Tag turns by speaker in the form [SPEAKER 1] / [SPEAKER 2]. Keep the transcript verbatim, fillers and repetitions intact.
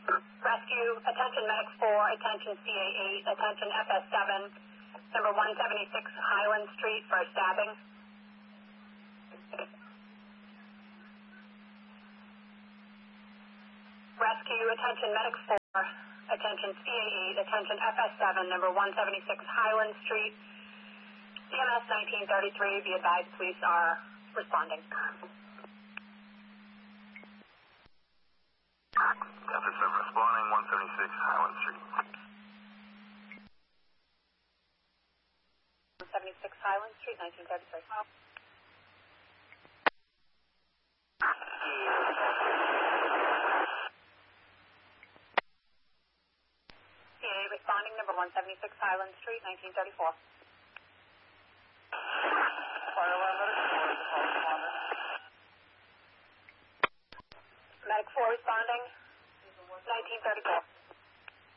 [SPEAKER 1] Rescue, attention Medic four, attention C A eight, attention F S seven, number one seventy-six Highland Street for a stabbing. Rescue, attention Medic four, attention C A eight, attention F S seven, number one seventy-six Highland Street, E M S nineteen thirty-three, be advised police are responding.
[SPEAKER 2] F S seven responding, one seventy-six Highland Street.
[SPEAKER 1] one seventy-six Highland Street, nineteen thirty-three. C A responding, number one seventy-six Highland Street, nineteen thirty-four.
[SPEAKER 3] Fire alarm medic four is the call responder.
[SPEAKER 1] Medic four responding,